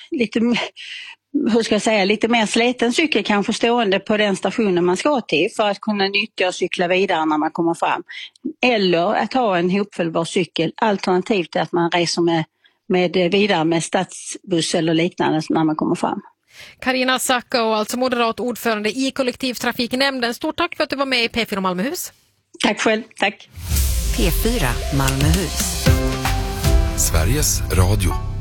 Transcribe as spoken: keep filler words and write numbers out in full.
lite, hur ska jag säga, lite mer sliten cykel kanske stående på den stationen man ska till för att kunna nyttja och cykla vidare när man kommer fram. Eller att ha en hopfällbar cykel, alternativt att man reser med, med vidare med stadsbuss eller liknande när man kommer fram. Carina Sacco, alltså moderat ordförande i kollektivtrafiknämnden. Stort tack för att du var med i P fyra Malmöhus. Tack själv, tack. P fyra Malmöhus. Sveriges Radio.